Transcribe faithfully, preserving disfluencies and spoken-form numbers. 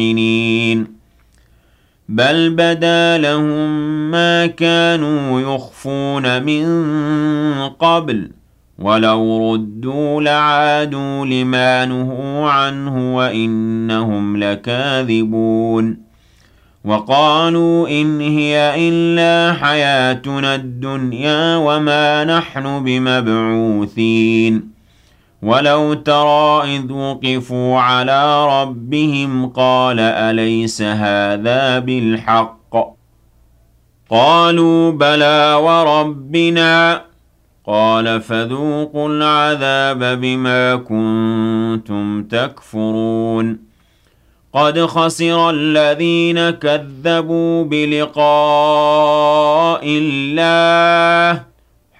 بل بدا لهم ما كانوا يخفون من قبل ولو ردوا لعادوا لما نهوا عنه وإنهم لكاذبون وقالوا إن هي إلا حياتنا الدنيا وما نحن بمبعوثين ولو ترى إذ وقفوا على ربهم قال أليس هذا بالحق قالوا بلى وربنا قال فذوقوا العذاب بما كنتم تكفرون قد خسر الذين كذبوا بلقاء الله